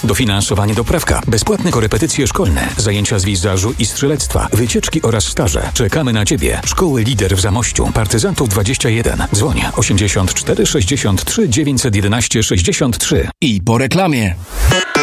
Dofinansowanie doprawka, bezpłatne korepetycje szkolne, zajęcia z wizażu i strzelectwa, wycieczki oraz staże. Czekamy na Ciebie. Szkoły Lider w Zamościu. Partyzantów 21. Dzwoń 84 63 911 63. I po reklamie.